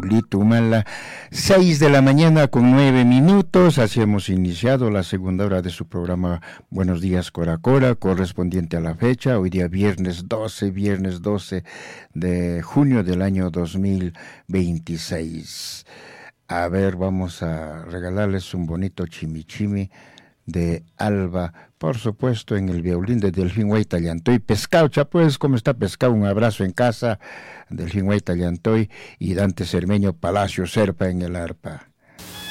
Paulito Humala, 6 de la mañana con 9 minutos. Así hemos iniciado la segunda hora de su programa Buenos Días Cora Cora, correspondiente a la fecha, hoy día viernes 12 de junio del año 2026. A ver, vamos a regalarles un bonito chimichimi de Alba, por supuesto en el violín de Delfín Huayta Llantoy. Pescado, pues, ¿cómo está Pescado? Un abrazo en casa, Delfín Huayta Llantoy y Dante Cermeño Palacio Serpa en el arpa.